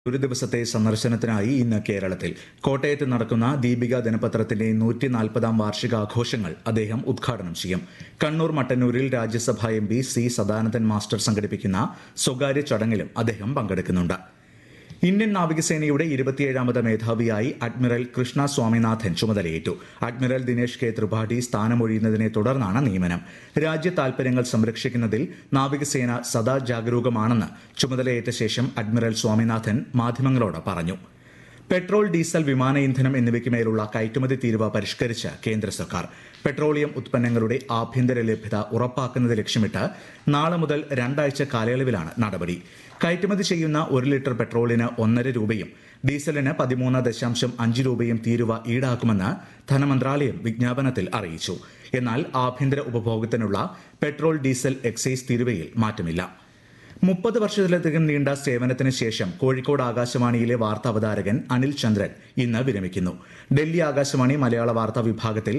ഒരു ദിവസത്തെ സന്ദർശനത്തിനായി ഇന്ന് കേരളത്തിൽ കോട്ടയത്ത് നടക്കുന്ന ദീപിക ദിനപത്രത്തിന്റെ 140-ാം വാർഷികാഘോഷങ്ങൾ അദ്ദേഹം ഉദ്ഘാടനം ചെയ്യും. കണ്ണൂർ മട്ടന്നൂരിൽ രാജ്യസഭാ MP സി സദാനന്ദൻ മാസ്റ്റർ സംഘടിപ്പിക്കുന്ന സ്വകാര്യ ചടങ്ങിലും അദ്ദേഹം പങ്കെടുക്കുന്നുണ്ട്. ഇന്ത്യൻ നാവികസേനയുടെ 27ാമത് മേധാവിയായി അഡ്മിറൽ കൃഷ്ണ സ്വാമിനാഥൻ ചുമതലയേറ്റു. അഡ്മിറൽ ദിനേശ് കെ ത്രിപാഠി സ്ഥാനമൊഴിയുന്നതിനെ തുടർന്നാണ് നിയമനം. രാജ്യ താൽപര്യങ്ങൾ സംരക്ഷിക്കുന്നതിൽ നാവികസേന സദാ ജാഗരൂകമാണെന്ന് ചുമതലയേറ്റ ശേഷം അഡ്മിറൽ സ്വാമിനാഥൻ മാധ്യമങ്ങളോട് പറഞ്ഞു. പെട്രോൾ, ഡീസൽ, വിമാന ഇന്ധനം എന്നിവയ്ക്ക് മേലുള്ള കയറ്റുമതി തീരുവ പരിഷ്കരിച്ച് കേന്ദ്ര സർക്കാർ. പെട്രോളിയം ഉത്പന്നങ്ങളുടെ ആഭ്യന്തര ലഭ്യത ഉറപ്പാക്കുന്നത് ലക്ഷ്യമിട്ട് നാളെ മുതൽ 2 ആഴ്ച കാലയളവിലാണ് നടപടി. കയറ്റുമതി ചെയ്യുന്ന 1 ലിറ്റർ പെട്രോളിന് 1.5 രൂപയും ഡീസലിന് 13.5 രൂപയും തീരുവ ഈടാക്കുമെന്ന് ധനമന്ത്രാലയം വിജ്ഞാപനത്തിൽ അറിയിച്ചു. എന്നാൽ ആഭ്യന്തര ഉപഭോഗത്തിനുള്ള പെട്രോൾ, ഡീസൽ എക്സൈസ് തീരുവയിൽ മാറ്റമില്ല. 30 വർഷത്തിലധികം നീണ്ട സേവനത്തിന് ശേഷം കോഴിക്കോട് ആകാശവാണിയിലെ വാർത്താ അവതാരകൻ അനിൽ ചന്ദ്രൻ ഇന്ന് വിരമിക്കുന്നു. ഡൽഹി ആകാശവാണി മലയാള വാർത്താ വിഭാഗത്തിൽ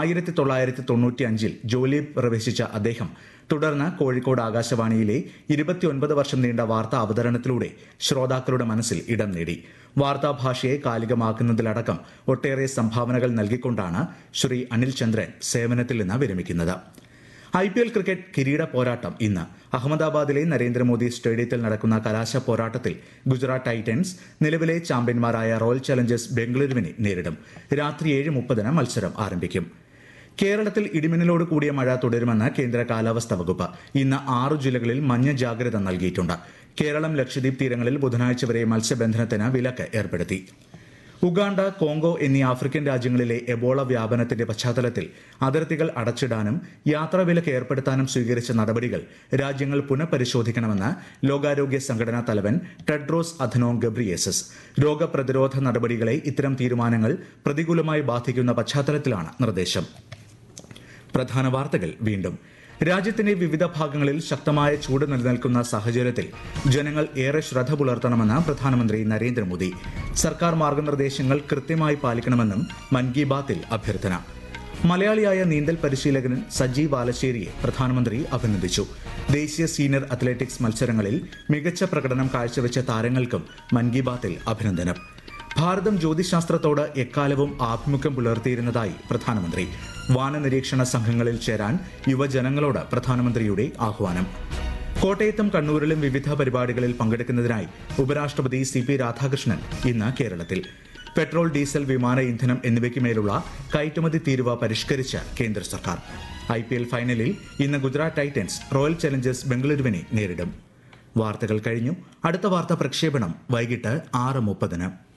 1995-ൽ ജോലി പ്രവേശിച്ച അദ്ദേഹം തുടർന്ന് കോഴിക്കോട് ആകാശവാണിയിലെ 29 വർഷം നീണ്ട വാർത്താ അവതരണത്തിലൂടെ ശ്രോതാക്കളുടെ മനസ്സിൽ ഇടം നേടി. വാർത്താഭാഷയെ കാലികമാക്കുന്നതിലടക്കം ഒട്ടേറെ സംഭാവനകൾ നൽകിക്കൊണ്ടാണ് ശ്രീ അനിൽ ചന്ദ്രൻ സേവനത്തിൽ നിന്ന് വിരമിക്കുന്നത്. IPL ക്രിക്കറ്റ് കിരീട പോരാട്ടം ഇന്ന് അഹമ്മദാബാദിലെ നരേന്ദ്രമോദി സ്റ്റേഡിയത്തിൽ നടക്കുന്ന കലാശ പോരാട്ടത്തിൽ ഗുജറാത്ത് ടൈറ്റൻസ് നിലവിലെ ചാമ്പ്യന്മാരായ റോയൽ ചലഞ്ചേഴ്സ് ബംഗളൂരുവിനെ നേരിടും. രാത്രി 7:30 മത്സരം ആരംഭിക്കും. കേരളത്തിൽ ഇടിമിന്നലോട് കൂടിയ മഴ തുടരുമെന്ന് കേന്ദ്ര കാലാവസ്ഥാ വകുപ്പ്. ഇന്ന് 6 ജില്ലകളിൽ മഞ്ഞ ജാഗ്രത നൽകിയിട്ടുണ്ട്. കേരളം, ലക്ഷദ്വീപ് തീരങ്ങളിൽ ബുധനാഴ്ച വരെ മത്സ്യബന്ധനത്തിന് വിലക്ക് ഏർപ്പെടുത്തി. ഉഗാണ്ട, കോങ്കോ എന്നീ ആഫ്രിക്കൻ രാജ്യങ്ങളിലെ എബോള വ്യാപനത്തിന്റെ പശ്ചാത്തലത്തിൽ അതിർത്തികൾ അടച്ചിടാനും യാത്രാവിലക്ക് ഏർപ്പെടുത്താനും സ്വീകരിച്ച നടപടികൾ രാജ്യങ്ങൾ പുനഃപരിശോധിക്കണമെന്ന് ലോകാരോഗ്യ സംഘടനാ തലവൻ ടെഡ്രോസ് അഥനോം ഗബ്രിയേസസ്. രോഗപ്രതിരോധ നടപടികളെ ഇത്തരം തീരുമാനങ്ങൾ പ്രതികൂലമായി ബാധിക്കുന്ന പശ്ചാത്തലത്തിലാണ് നിർദ്ദേശം. പ്രധാന വാർത്തകൾ വീണ്ടും. രാജ്യത്തിന്റെ വിവിധ ഭാഗങ്ങളിൽ ശക്തമായ ചൂട് നിലനിൽക്കുന്ന സാഹചര്യത്തിൽ ജനങ്ങൾ ഏറെ ശ്രദ്ധ പുലർത്തണമെന്ന് പ്രധാനമന്ത്രി നരേന്ദ്രമോദി. സർക്കാർ മാർഗനിർദ്ദേശങ്ങൾ കൃത്യമായി പാലിക്കണമെന്നും മൻ കി ബാത്തിൽ അഭ്യർത്ഥന. മലയാളിയായ നീന്തൽ പരിശീലകൻ സജീവ് ആലശ്ശേരിയെ പ്രധാനമന്ത്രി അഭിനന്ദിച്ചു. ദേശീയ സീനിയർ അത്ലറ്റിക്സ് മത്സരങ്ങളിൽ മികച്ച പ്രകടനം കാഴ്ചവെച്ച താരങ്ങൾക്കും മൻ കി ബാത്തിൽ അഭിനന്ദനം. ഭാരതം ജ്യോതിശാസ്ത്രത്തോട് എക്കാലവും ആഭിമുഖ്യം പുലർത്തിയിരുന്നതായി പ്രധാനമന്ത്രി. വാനനിരീക്ഷണ സംഘങ്ങളിൽ ചേരാൻ യുവജനങ്ങളോട് പ്രധാനമന്ത്രിയുടെ ആഹ്വാനം. കോട്ടയത്തും കണ്ണൂരിലും വിവിധ പരിപാടികളിൽ പങ്കെടുക്കുന്നതിനായി ഉപരാഷ്ട്രപതി CP രാധാകൃഷ്ണൻ ഇന്ന് കേരളത്തിൽ. പെട്രോൾ, ഡീസൽ, വിമാന ഇന്ധനം എന്നിവയ്ക്ക് മേലുള്ള കയറ്റുമതി തീരുവ പരിഷ്കരിച്ച് കേന്ദ്ര സർക്കാർ. IPL ഫൈനലിൽ ഇന്ന് ഗുജറാത്ത് ടൈറ്റൻസ് റോയൽ ചലഞ്ചേഴ്സ് ബംഗളൂരുവിനെ നേരിടും. വാർത്തകൾ കഴിഞ്ഞു. അടുത്ത വാർത്താ പ്രക്ഷേപണം വൈകിട്ട് 6:30.